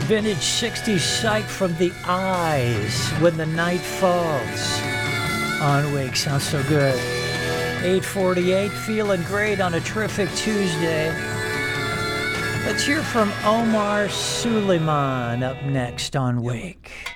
Vintage 60s psych from the Eyes, When the Night Falls. On Wake, sounds so good. 8:48, feeling great on a terrific Tuesday. Let's hear from Omar Suleiman up next on Wake.